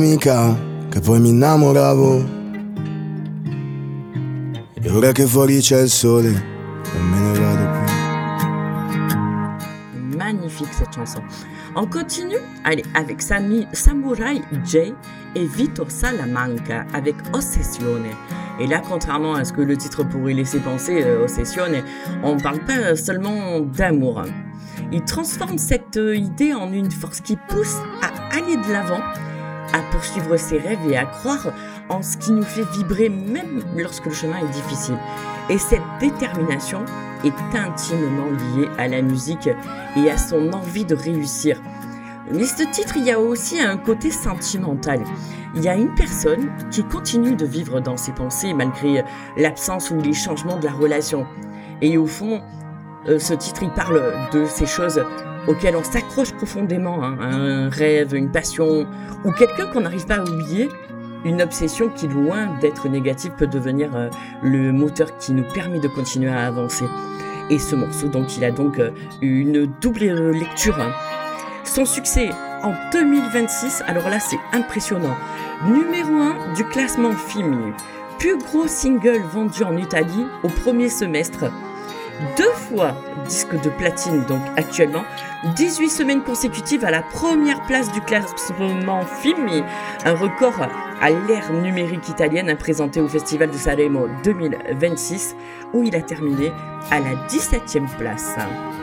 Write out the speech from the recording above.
Mica, che poi mi innamoravo. E ora che fuori c'è il sole, non me ne vado più. Magnifique cette chanson. On continue, allez, avec Samurai J et Vito Salamanca avec Ossessione. Et là, contrairement à ce que le titre pourrait laisser penser, Ossessione, on ne parle pas seulement d'amour. Il transforme cette idée en une force qui pousse à aller de l'avant, à poursuivre ses rêves et à croire en ce qui nous fait vibrer même lorsque le chemin est difficile. Et cette détermination est intimement liée à la musique et à son envie de réussir. Mais ce titre, il y a aussi un côté sentimental. Il y a une personne qui continue de vivre dans ses pensées malgré l'absence ou les changements de la relation. Et au fond, ce titre, il parle de ces choses auxquelles on s'accroche profondément, hein, un rêve, une passion, ou quelqu'un qu'on n'arrive pas à oublier, une obsession qui, loin d'être négative, peut devenir le moteur qui nous permet de continuer à avancer. Et ce morceau, donc, il a donc une double lecture. Son succès en 2026, alors là, c'est impressionnant. Numéro 1 du classement FIMI, plus gros single vendu en Italie au premier semestre. 2 fois disque de platine, donc actuellement 18 semaines consécutives à la première place du classement FIMI, un record à l'ère numérique italienne présenté au Festival de Sanremo 2026 où il a terminé à la 17e place.